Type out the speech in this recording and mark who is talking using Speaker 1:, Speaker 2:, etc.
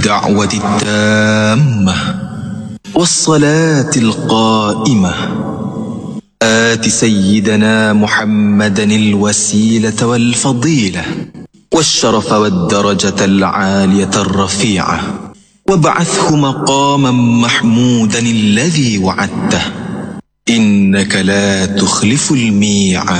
Speaker 1: الدعوة التامة والصلاة القائمة آت سيدنا محمدا الوسيلة والفضيلة والشرف والدرجة العالية الرفيعة وابعثه مقاما محمودا الذي وعدته إنك لا تخلف الميعاد.